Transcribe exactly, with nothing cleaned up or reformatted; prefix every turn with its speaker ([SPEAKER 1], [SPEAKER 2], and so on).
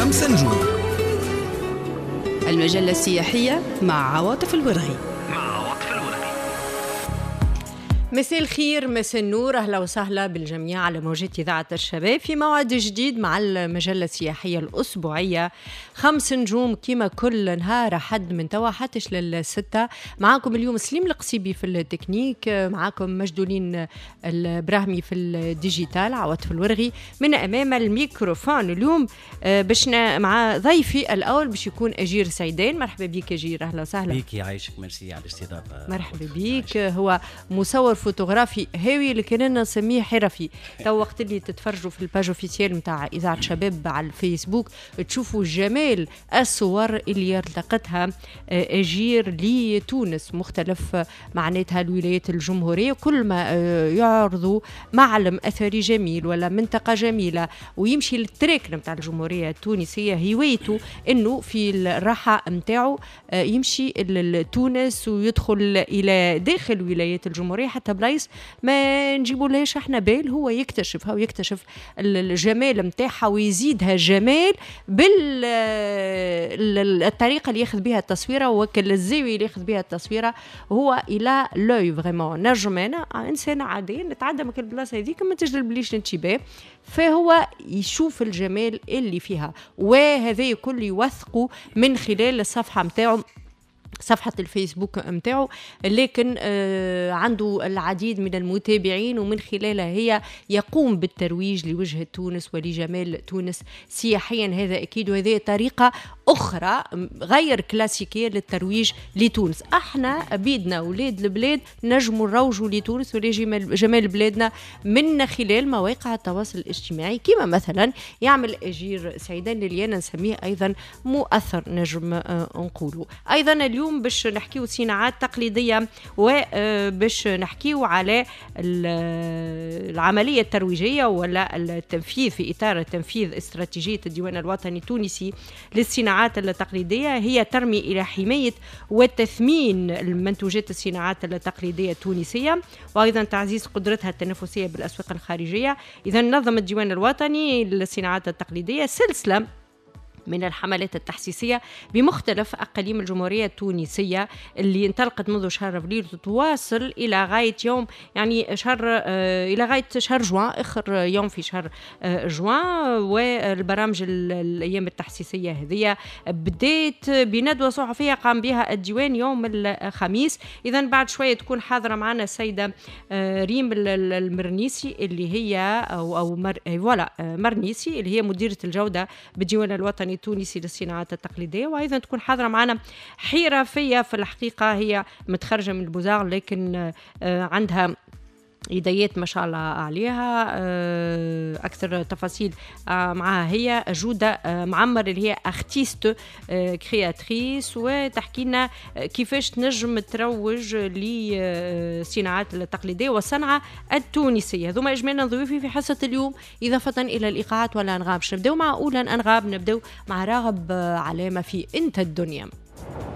[SPEAKER 1] خمس نجوم.
[SPEAKER 2] المجلة السياحية مع عواطف الورغي. مساء الخير، مساء النور، أهلا وسهلا بالجميع على موجات إذاعة الشباب في موعد جديد مع المجلة السياحية الأسبوعية خمس نجوم كيما كل نهار حد من توا حتش للستة. معاكم اليوم سليم القصيبي في التكنيك، معاكم مجدولين البراهمي في الديجيتال، عواطف الورغي من أمام الميكروفون. اليوم باش مع ضيفي الأول باش يكون أجير سعيدان. مرحبا بيك أجير، أهلا وسهلا
[SPEAKER 3] بيك، يعيشك، ميرسي على الاستضافة.
[SPEAKER 2] مرحبا بيك. هو مصور فوتوغرافي هاوي اللي كنا نسميه حرفي. تو وقت اللي تتفرجوا في الباج اوفيسيال نتاع اذاعه شباب على الفيسبوك تشوفوا جمال الصور اللي التقتها اجير لتونس، مختلف معناتها الولايات الجمهوريه، كل ما يعرضوا معلم اثري جميل ولا منطقه جميله ويمشي للتراك نتاع الجمهوريه التونسيه، هوايته انه في الراحه نتاعو يمشي لتونس ويدخل الى داخل ولايات الجمهوريه حتى بلايص ما نجيبوا لهاش احنا بال، هو يكتشفها ويكتشف الجمال متاعها ويزيدها جمال بالطريقه اللي ياخذ بها التصويره وكل الزاويه اللي ياخذ بها التصويره. هو الى لوي فريمون نجم انا انسان عادي نتعدى من كل بلاصه هذيك ما تجلبليش انتباه، فهو يشوف الجمال اللي فيها، وهذا الكل يوثقوا من خلال الصفحه متاعه، صفحة الفيسبوك متاعه، لكن آه عنده العديد من المتابعين ومن خلالها هي يقوم بالترويج لوجه تونس ولجمال تونس سياحيا. هذا أكيد، وهذه طريقة أخرى غير كلاسيكية للترويج لتونس. احنا بيدنا ولاد البلاد نجموا نروجوا لتونس ولجمال بلادنا من خلال مواقع التواصل الاجتماعي، كما مثلا يعمل أجير سعيدان اللي أنا نسميه أيضا مؤثر نجم آه نقوله. أيضا اليوم باش نحكيو صناعات تقليدية وباش نحكيو على العملية الترويجية ولا التنفيذ في إطار تنفيذ استراتيجية الديوان الوطني التونسي للصناعات التقليدية، هي ترمي إلى حماية وتثمين المنتوجات الصناعات التقليدية التونسية وأيضا تعزيز قدرتها التنافسية بالأسواق الخارجية. إذا نظم الديوان الوطني للصناعات التقليدية سلسلة من الحملات التحسيسية بمختلف أقاليم الجمهورية التونسية اللي انطلقت منذ شهر أبريل وتتواصل إلى غاية يوم يعني شهر آه إلى غاية شهر جوان، آخر يوم في شهر آه جوان. والبرامج الأيام التحسيسية هذه بدأت بندوة صحفية قام بها الديوان يوم الخميس. إذا بعد شوية تكون حاضرة معنا السيدة آه ريم المرنيسي اللي هي أو أو مر ولا آه مرنيسي اللي هي مديرة الجودة بالديوان الوطني التونسي للصناعات التقليدية، وأيضا تكون حاضرة معنا حرفية في الحقيقة هي متخرجة من البوزار لكن عندها يديات ما شاء الله عليها. أكثر تفاصيل معها هي جودة معمر اللي هي أختيست كرياتريس، وتحكي لنا كيفاش تنجم تروج للصناعات التقليدية والصنعة التونسية. ثم إجمالا ضيوفي في حصة اليوم إضافة إلى الإيقاعات والأنغام. نبدأ مع أولا أنغام، نبدأ مع راغب علامة في أنت الدنيا.